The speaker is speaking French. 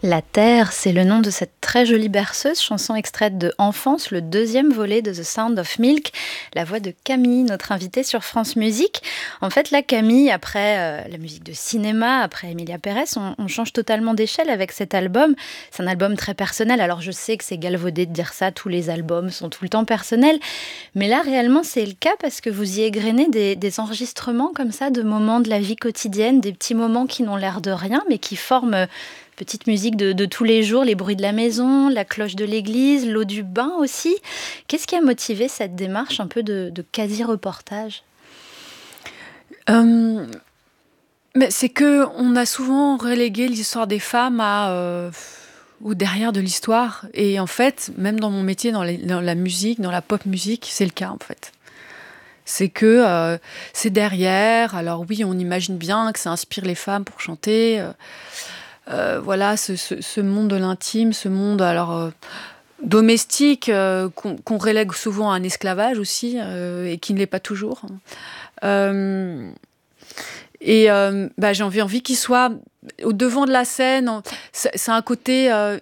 La Terre, c'est le nom de cette très jolie berceuse, chanson extraite de Enfance, le deuxième volet de The Sound of Milk, la voix de Camille, notre invitée sur France Musique. En fait, là, Camille, après la musique de cinéma, après Emilia Pérez, on change totalement d'échelle avec cet album. C'est un album très personnel, alors je sais que c'est galvaudé de dire ça, tous les albums sont tout le temps personnels, mais là, réellement, c'est le cas parce que vous y égrenez des enregistrements comme ça, de moments de la vie quotidienne, des petits moments qui n'ont l'air de rien, mais qui forment petite musique de tous les jours, les bruits de la maison, la cloche de l'église, l'eau du bain aussi. Qu'est-ce qui a motivé cette démarche un peu de quasi-reportage ? Mais c'est que on a souvent relégué l'histoire des femmes au derrière de l'histoire. Et en fait, même dans mon métier, dans la musique, dans la pop musique, c'est le cas en fait. C'est que c'est derrière. Alors oui, on imagine bien que ça inspire les femmes pour chanter. Voilà, ce monde de l'intime, ce monde domestique qu'on relègue souvent à un esclavage aussi et qui ne l'est pas toujours. J'ai envie qu'il soit au devant de la scène. C'est un côté